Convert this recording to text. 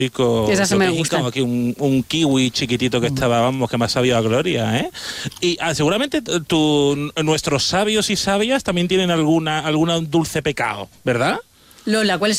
Esa se me gusta. Como aquí un kiwi chiquitito que estaba, vamos, que me ha sabido a gloria, ¿eh? Y seguramente nuestros sabios y sabias también tienen algún dulce pecado, ¿verdad? Lola, ¿cuál es